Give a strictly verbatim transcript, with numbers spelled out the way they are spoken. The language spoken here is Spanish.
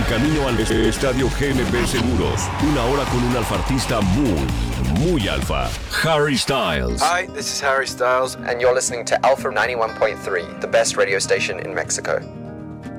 camino al estadio G M P Seguros. Una hora con un alfartista muy, muy alfa. Harry Styles. Hi, this is Harry Styles, and you're listening to Alpha ninety-one point three, the best radio station in Mexico.